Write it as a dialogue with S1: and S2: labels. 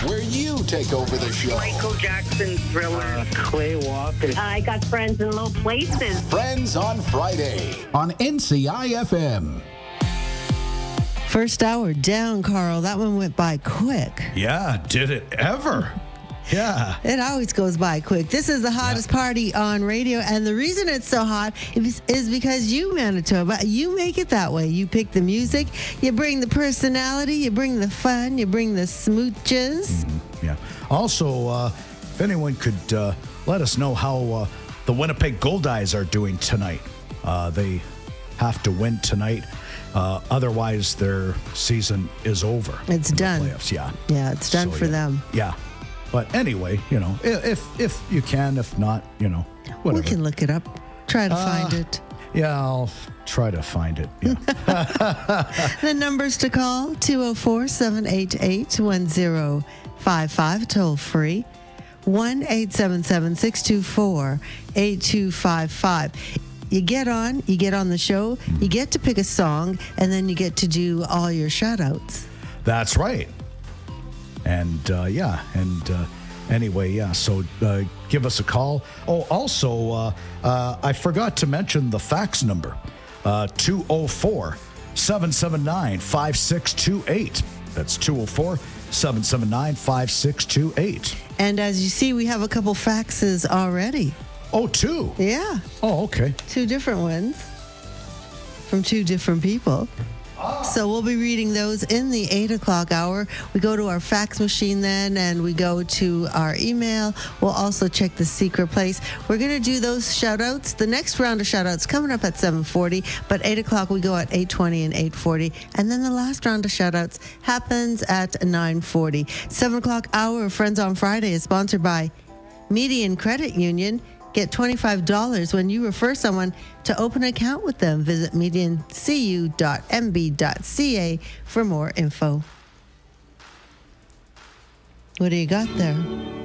S1: where you take over the show.
S2: Michael Jackson, Thriller.
S3: Clay Walker.
S4: I got friends in low places.
S1: Friends on Friday on NCI-FM.
S5: First hour down, Carl. That one went by quick.
S6: Yeah, did it ever? Yeah.
S5: It always goes by quick. This is the hottest party on radio, and the reason it's so hot is because you, Manitoba, you make it that way. You pick the music, you bring the personality, you bring the fun, you bring the smooches.
S6: Yeah. Also, if anyone could let us know how the Winnipeg Goldeyes are doing tonight. They have to win tonight. Otherwise, their season is over.
S5: It's done.
S6: Playoffs, yeah.
S5: Yeah, it's done for them.
S6: Yeah. But anyway, if you can, if not, whatever.
S5: We can look it up. Try to find it.
S6: Yeah, I'll try to find it. Yeah.
S5: The numbers to call, 204-788-1055, toll free, 1-877-624-8255. You get on the show, you get to pick a song, and then you get to do all your shout-outs.
S6: That's right. And, anyway, so give us a call. Oh, also, I forgot to mention the fax number, 204-779-5628. That's 204-779-5628.
S5: And as you see, we have a couple faxes already.
S6: Oh, two?
S5: Yeah.
S6: Oh, okay.
S5: Two different ones from two different people. So we'll be reading those in the 8 o'clock hour. We go to our fax machine then, and we go to our email. We'll also check the secret place. We're going to do those shout-outs. The next round of shout-outs coming up at 7:40, but 8 o'clock we go at 8:20 and 8:40. And then the last round of shout-outs happens at 9:40. 7 o'clock hour of Friends on Friday is sponsored by Median Credit Union. Get $25 when you refer someone to open an account with them. Visit mediancu.mb.ca for more info. What do you got there?